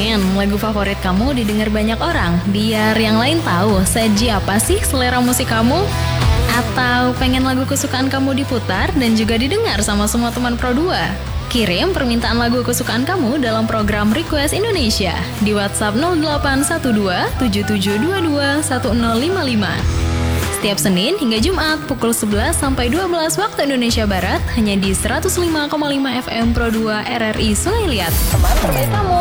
pengen lagu favorit kamu didengar banyak orang, biar yang lain tahu seji apa sih selera musik kamu? Atau pengen lagu kesukaan kamu diputar dan juga didengar sama semua teman Pro2? Kirim permintaan lagu kesukaan kamu dalam program Request Indonesia di WhatsApp 0812 7722 1055. Setiap Senin hingga Jumat pukul 11 sampai 12 waktu Indonesia Barat hanya di 105,5 FM Pro2 RRI Sungai Liat. Teman terbaik kamu.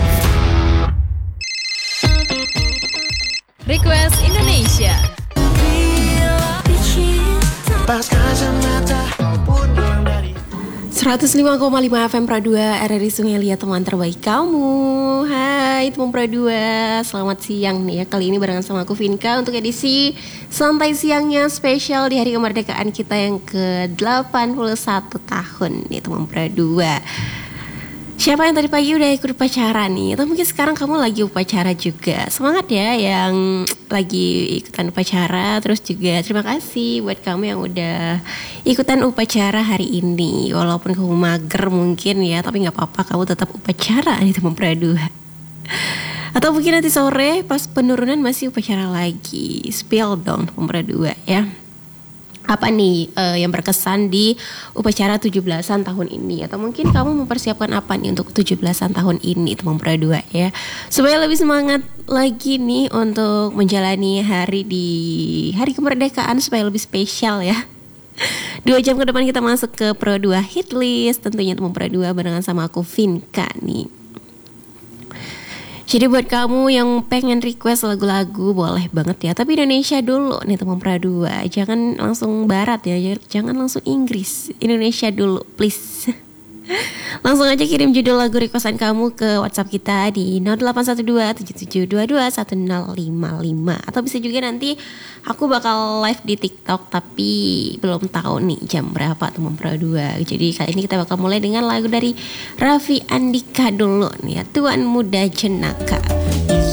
Request Indonesia. 105,5 FM Pro2 RRI Sungai Liat, teman terbaik kamu. Hai teman Pro2, selamat siang nih ya. Kali ini barengan sama aku Vinka untuk edisi santai siangnya spesial di hari kemerdekaan kita yang ke-81 tahun nih teman Pro2. Siapa yang tadi pagi udah ikut upacara nih? Atau mungkin sekarang kamu lagi upacara juga. Semangat ya yang lagi ikutan upacara. Terus juga terima kasih buat kamu yang udah ikutan upacara hari ini. Walaupun kamu mager mungkin ya, tapi gak apa-apa, kamu tetap upacara nih teman Pro2. Atau mungkin nanti sore pas penurunan masih upacara lagi. Spill dong teman Pro2 ya. Apa nih yang berkesan di upacara 17-an tahun ini? Atau mungkin kamu mempersiapkan apa nih untuk 17-an tahun ini teman Pro2 ya, supaya lebih semangat lagi nih untuk menjalani hari kemerdekaan supaya lebih spesial ya. 2 jam ke depan kita masuk ke Pro2 Hitlist, tentunya teman Pro2 barengan sama aku Vinka nih. Jadi buat kamu yang pengen request lagu-lagu boleh banget ya, tapi Indonesia dulu nih teman Pro2. Jangan langsung barat ya, jangan langsung Inggris. Indonesia dulu please. Langsung aja kirim judul lagu requestan kamu ke WhatsApp kita di 081277221055. Atau bisa juga nanti aku bakal live di TikTok, tapi belum tahu nih jam berapa teman Pro2. Jadi kali ini kita bakal mulai dengan lagu dari Raffi Andika dulu nih ya, Tuan Muda Jenaka.